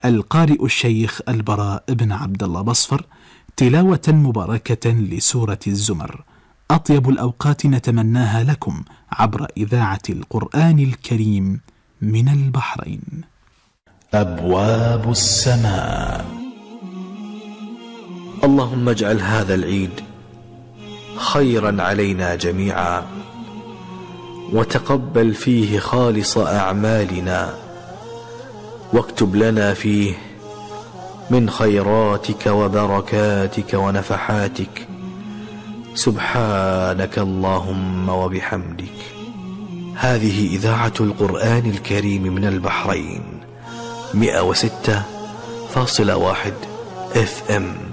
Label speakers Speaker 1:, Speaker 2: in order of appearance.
Speaker 1: القارئ الشيخ البراء بن عبد الله بصفر تلاوة مباركة لسورة الزمر. أطيب الأوقات نتمناها لكم عبر إذاعة القرآن الكريم من البحرين.
Speaker 2: أبواب السماء. اللهم اجعل هذا العيد خيرا علينا جميعا، وتقبل فيه خالص أعمالنا، واكتب لنا فيه من خيراتك وبركاتك ونفحاتك. سبحانك اللهم وبحمدك. هذه إذاعة القرآن الكريم من البحرين 106.1 FM.